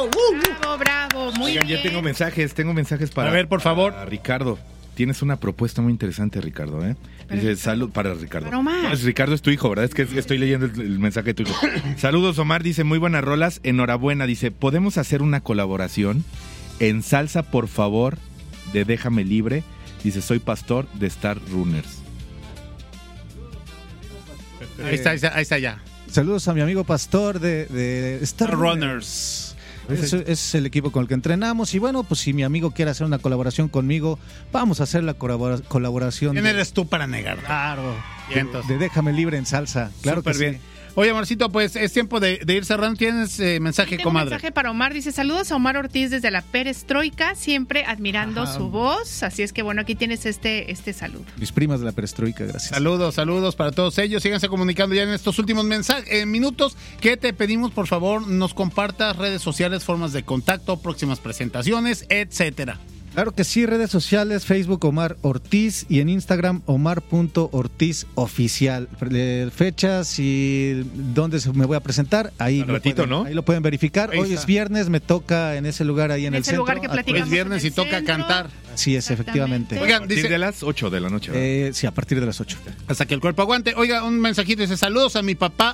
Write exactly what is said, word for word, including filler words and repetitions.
bravo. Uh, Bravo, bravo, muy Oigan, bien. ya tengo mensajes, tengo mensajes para... A ver, por favor. para Ricardo. Tienes una propuesta muy interesante, Ricardo, ¿eh? Dice, salud para Ricardo. Para Omar. No, es Ricardo es tu hijo, ¿verdad? Es que estoy leyendo el, el mensaje de tu hijo. Saludos, Omar, dice, muy buenas rolas, enhorabuena. Dice, ¿podemos hacer una colaboración en salsa, por favor, de Déjame Libre? Dice, soy pastor de Star Runners. Ahí está, ahí está, ahí está ya. Saludos a mi amigo pastor de, de Star Runners. Ese es el equipo con el que entrenamos y bueno, pues si mi amigo quiere hacer una colaboración conmigo, vamos a hacer la colabora- colaboración ¿Quién de, eres tú para negar? claro, Y entonces, de Déjame Libre en salsa. Claro súper que bien. sí. Oye, Marcito, pues es tiempo de, de ir cerrando. ¿Tienes eh, mensaje, Tengo comadre? un mensaje para Omar, dice, saludos a Omar Ortiz desde la Perestroika, siempre admirando Ajá. su voz, así es que bueno, aquí tienes este, este saludo. Mis primas de la perestroika, gracias. Saludos, saludos para todos ellos. Síganse comunicando ya en estos últimos mensajes, eh, minutos que te pedimos, por favor, nos compartas redes sociales, formas de contacto, próximas presentaciones, etcétera. Claro que sí, redes sociales, Facebook Omar Ortiz y en Instagram omar punto ortiz oficial. Eh, Fechas y dónde se- me voy a presentar, ahí, Al lo ratito, pueden, ¿no? ahí lo pueden verificar. Ahí Hoy está. es viernes, me toca en ese lugar ahí en, En el ese centro. lugar que Ah, platicamos. Hoy es viernes y en el toca centro. cantar. Así es, efectivamente. Exactamente. Oigan, A partir dice- de las ocho de la noche, ¿verdad? Eh, sí, a partir de las ocho. Hasta que el cuerpo aguante. Oiga, un mensajito dice, saludos a mi papá